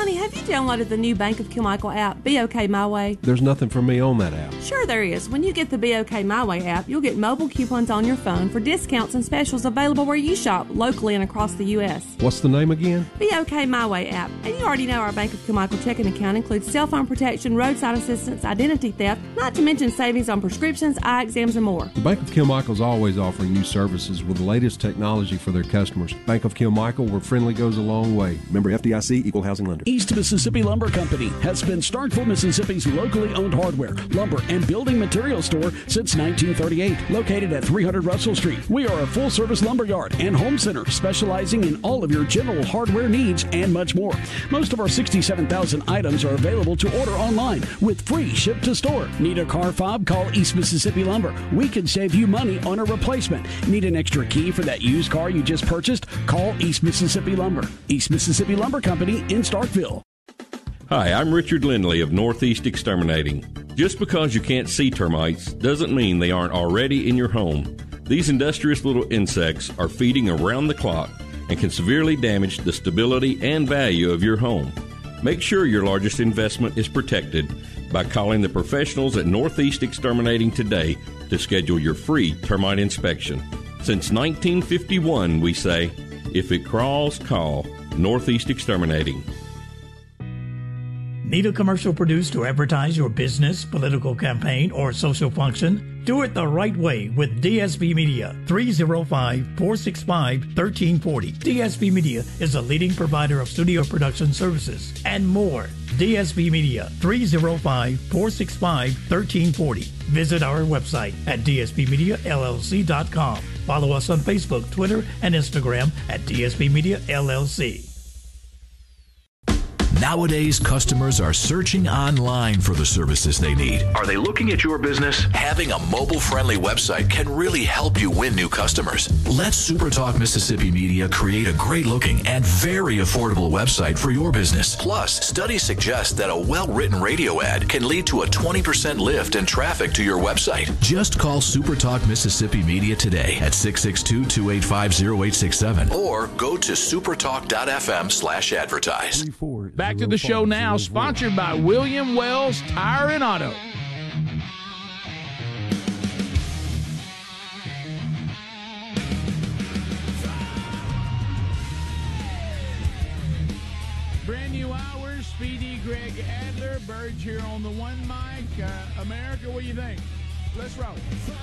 Honey, have you downloaded the new Bank of Kilmichael app, BOK My Way? There's nothing for me on that app. Sure there is. When you get the BOK My Way app, you'll get mobile coupons on your phone for discounts and specials available where you shop locally and across the U.S. What's the name again? BOK My Way app. And you already know our Bank of Kilmichael checking account includes cell phone protection, roadside assistance, identity theft, not to mention savings on prescriptions, eye exams, and more. The Bank of Kilmichael's always offering new services with the latest technology for their customers. Bank of Kilmichael, where friendly goes a long way. Member FDIC, Equal Housing Lender. East Mississippi Lumber Company has been Starkville, Mississippi's locally owned hardware, lumber, and building materials store since 1938. Located at 300 Russell Street, we are a full-service lumber yard and home center specializing in all of your general hardware needs and much more. Most of our 67,000 items are available to order online with free ship to store. Need a car fob? Call East Mississippi Lumber. We can save you money on a replacement. Need an extra key for that used car you just purchased? Call East Mississippi Lumber. East Mississippi Lumber Company in Starkville. Hi, I'm Richard Lindley of Northeast Exterminating. Just because you can't see termites doesn't mean they aren't already in your home. These industrious little insects are feeding around the clock and can severely damage the stability and value of your home. Make sure your largest investment is protected by calling the professionals at Northeast Exterminating today to schedule your free termite inspection. Since 1951, we say, if it crawls, call Northeast Exterminating. Need a commercial produced to advertise your business, political campaign, or social function? Do it the right way with DSB Media, 305-465-1340. DSB Media is a leading provider of studio production services and more. DSB Media, 305-465-1340. Visit our website at dsbmediallc.com. Follow us on Facebook, Twitter, and Instagram at DSB Media LLC. Nowadays, customers are searching online for the services they need. Are they looking at your business? Having a mobile-friendly website can really help you win new customers. Let SuperTalk Mississippi Media create a great-looking and very affordable website for your business. Plus, studies suggest that a well-written radio ad can lead to a 20% lift in traffic to your website. Just call SuperTalk Mississippi Media today at 662-285-0867 or go to supertalk.fm/advertise. Back to the show now, sponsored by William Wells Tire and Auto. Brand new hours, Speedy, Greg Adler, Burge here on the one mic. America, what do you think? Let's roll.